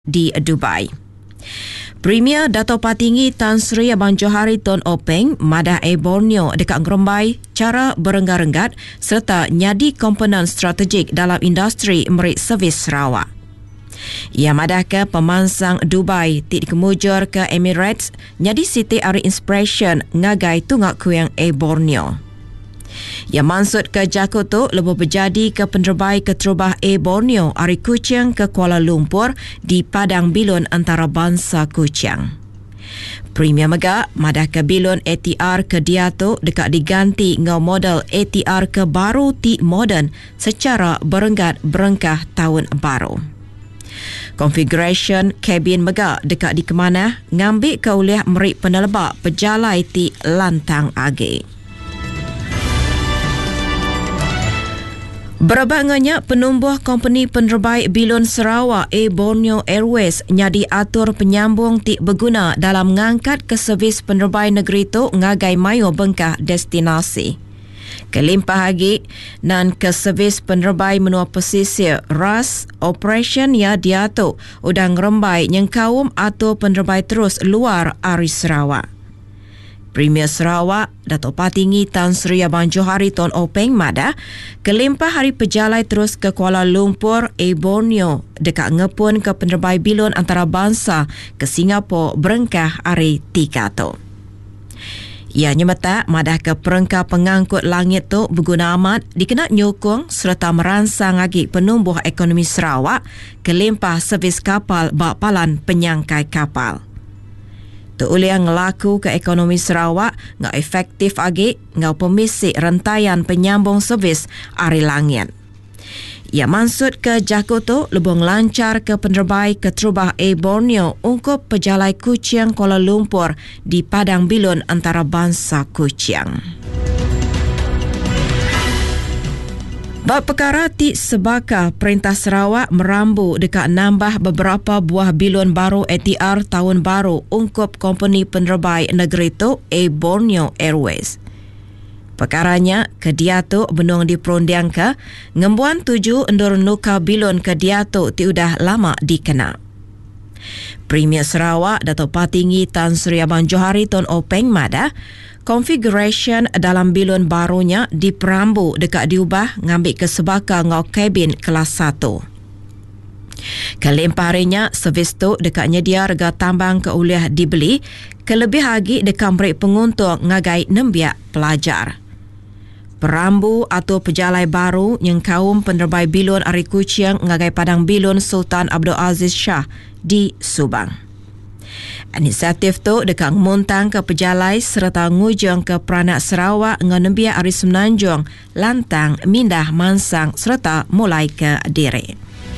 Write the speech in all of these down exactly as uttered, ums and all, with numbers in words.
di Dubai. Premier Dato' Patinggi Tan Sri Abang Johari Tun Openg madah Air Borneo dekat ngerembai cara berenggat-renggat serta nyadi komponen strategik dalam industri merik servis Sarawak. Ia madah ke pemansang Dubai ti dikemujur ke Emirates nyadi Siti Ari Inspiration ngagai tunggak kuyang Air Borneo. Ia mansud ke Jakarta lebih berjadi ke penerbai keterubah Air Borneo Ari Kuching ke Kuala Lumpur di Padang Bilun antarabangsa Kuching. Premier Megak madah ke bilun A T R ke Diato dekat diganti ngau model A T R ke baru ti moden secara berenggat berengkah tahun baru. Configuration kabin Megak dekat di Kemanah ngambil ke uliah merik penelebak pejalai ti lantang age. Berabangnya penumbuh company penerbai bilun Sarawak Air Borneo Airways nyadi atur penyambung ti berguna dalam mengangkat ke servis penerbai negeri tu ngagai mayu bengkah destinasi. Kelimpah lagi nan ke servis penerbai menua pesisir R A S operation ya diatur udang rembai yang kaum atur penerbai terus luar ari Sarawak. Premier Sarawak Dato' Patinggi Tan Sri Abang Johari Tun Openg madah kelimpah hari pejalai terus ke Kuala Lumpur Air Borneo dekat ngepun ke penerbai bilun antarabangsa ke Singapura berengkah hari tiga tu. Ia nyemeta madah ke perengkah pengangkut langit tu berguna amat dikena nyokong serta merangsang lagi penumbuh ekonomi Sarawak kelimpah servis kapal bakpalan penyangkai kapal. Oleh ngelaku ke ekonomi Sarawak ngau efektif agi ngau pemisik rentaian penyambung servis ari langit. Ia maksud ke Jakarta lebih lancar ke penerbai keterubah Air Borneo ungkup pejalai Kuching Kuala Lumpur di Padang Bilun antarabangsa Kuching. Bab perkara ti sebaka Perintah Sarawak merambu dekat nambah beberapa buah bilun baru A T R tahun baru ungkup company penerbai negeri tu Air Borneo Airways. Perkaranya ke Diato benung diperundiang ke ngembuan tuju endur nuka bilun ke Diato ti udah lama dikena. Premier Sarawak Dato' Patinggi Tan Sri Abang Johari Tun Openg madah configuration dalam bilun barunya diperambu dekat diubah ngambil ke sebaka ngau kabin kelas satu. Kelimpah harinya servis tu dekat nyedia rega tambang ke uliah dibeli kelebih lagi dekat merik penguntung ngagai nembiak pelajar. Perambu atau pejalai baru yang kaum penerbai bilun Ari Kuching ngagai Padang Bilun Sultan Abdul Aziz Shah di Subang. Inisiatif tu dekat muntang ke pejalai serta ngujung ke peranak Sarawak ngenembia Ari Semenanjung, Lantang, Mindah, Mansang serta mulai ke Diri.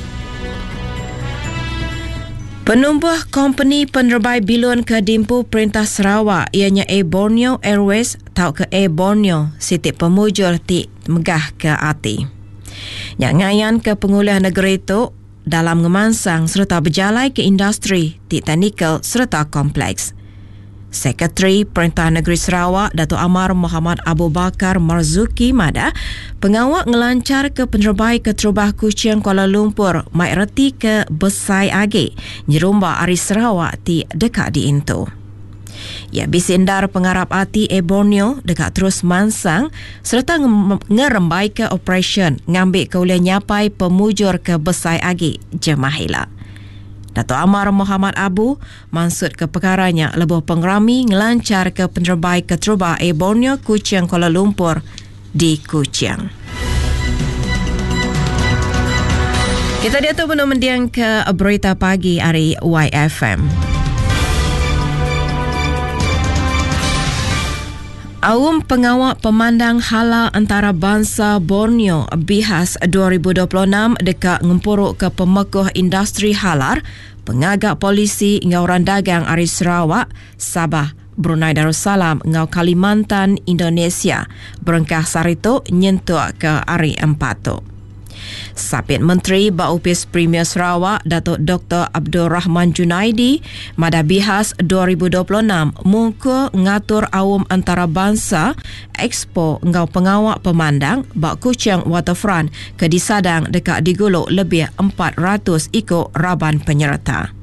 Penumbuh company penerbai bilun ke dimpu Perintah Sarawak ianya Air Borneo Airways tau ke Air Borneo sitik pemujur ti megah ke ati. Yang ngayan ke penguliah negeri itu dalam ngemansang serta berjalai ke industri ti teknikal serta kompleks. Sekretari Perintah Negeri Sarawak Dato' Amar Muhammad Abu Bakar Marzuki madah pengawak ngelancar ke penerbai keterubah Kuching Kuala Lumpur mai reti ke besai age nyerumba Ari Sarawak ti dekat di Intu. Ia bisindar pengarap ati Air Borneo dekat terus mansang serta ngerembai ke operation ngambil ke uliah nyapai pemujur ke besai age jemahila. Dato' Amar Muhammad Abu maksud ke perkaranya lebih pengerami ngelancar ke penerbai keterubah Air Borneo Kuching Kuala Lumpur di Kuching. Kita dia tu belum mendiang ke berita pagi hari Y F M. Awam pengawak pemandang hala antarabangsa Borneo Bihas dua ribu dua puluh enam dekat ngempuruk ke pemekuh industri halar, pengagak polisi ngauran dagang Ari Sarawak, Sabah, Brunei Darussalam ngau Kalimantan, Indonesia, berengkah sarito nyentuk ke Ari Empat tu. Sapit Menteri Baupis Premier Sarawak Datuk Doktor Abdul Rahman Junaidi Madabihas dua ribu dua puluh enam muka ngatur awam antarabangsa Expo ngau pengawak pemandang bak Kuching Waterfront ke disadang dekat diguluk lebih empat ratus ikut raban penyerta.